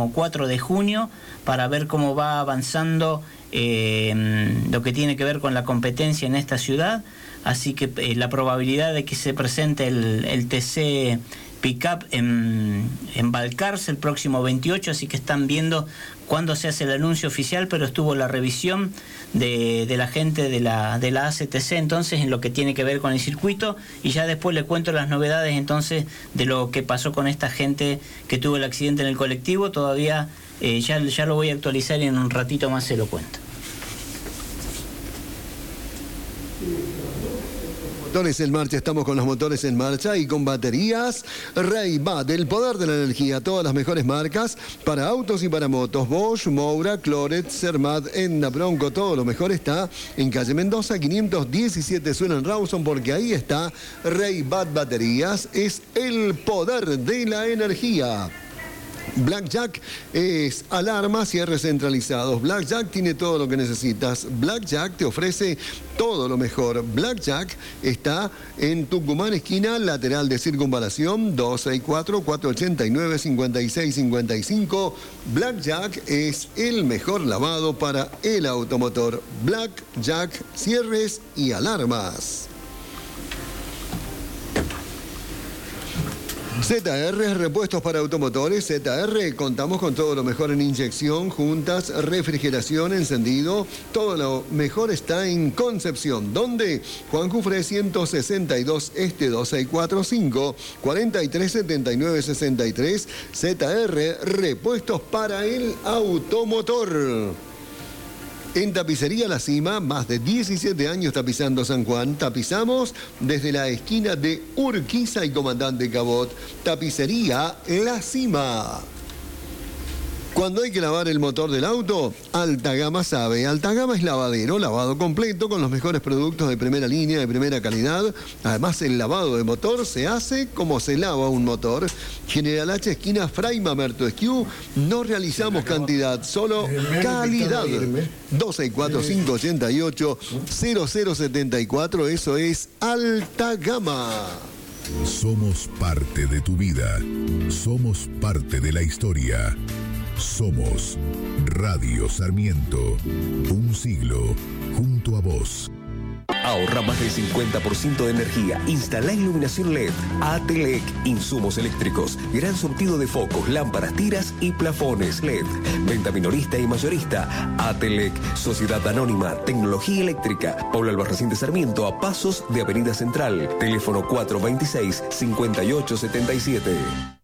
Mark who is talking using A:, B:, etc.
A: próximo 4 de junio para ver cómo va avanzando lo que tiene que ver con la competencia en esta ciudad. Así que la probabilidad de que se presente el TC Pickup en Balcarce el próximo 28, así que están viendo cuándo se hace el anuncio oficial, pero estuvo la revisión de la gente de la ACTC entonces en lo que tiene que ver con el circuito, y ya después le cuento las novedades entonces de lo que pasó con esta gente que tuvo el accidente en el colectivo. Todavía ya lo voy a actualizar y en un ratito más se lo cuento.
B: Motores en marcha, estamos con los motores en marcha y con baterías Raybat, el poder de la energía, todas las mejores marcas para autos y para motos, Bosch, Moura, Cloret, Zermatt, Enda, Bronco, todo lo mejor está en calle Mendoza 517, suena en Rawson, porque ahí está Raybat Baterías, es el poder de la energía. Blackjack es alarma, cierres centralizados. Blackjack tiene todo lo que necesitas. Blackjack te ofrece todo lo mejor. Blackjack está en Tucumán, esquina lateral de Circunvalación, 264-489-5655. Blackjack es el mejor lavado para el automotor. Blackjack, cierres y alarmas. ZR, repuestos para automotores. ZR, contamos con todo lo mejor en inyección, juntas, refrigeración, encendido. Todo lo mejor está en Concepción, donde Juan Jufré 162 Este 2645 437963. ZR, repuestos para el automotor. En Tapicería La Cima, más de 17 años tapizando San Juan. Tapizamos desde la esquina de Urquiza y Comandante Cabot. Tapicería La Cima. Cuando hay que lavar el motor del auto, Alta Gama sabe. Alta Gama es lavadero, lavado completo con los mejores productos de primera línea, de primera calidad. Además, el lavado de motor se hace como se lava un motor. General H, esquina Fray Mamerto Esquiú. No realizamos cantidad, solo calidad. 124588-0074, eso es Alta Gama.
C: Somos parte de tu vida. Somos parte de la historia. Somos Radio Sarmiento, un siglo junto a vos.
D: Ahorra más del 50% de energía. Instala iluminación LED. Atelec, insumos eléctricos. Gran surtido de focos, lámparas, tiras y plafones LED. Venta minorista y mayorista. Atelec, Sociedad Anónima, Tecnología Eléctrica. Pablo Albarracín de Sarmiento, a pasos de Avenida Central. Teléfono 426-5877.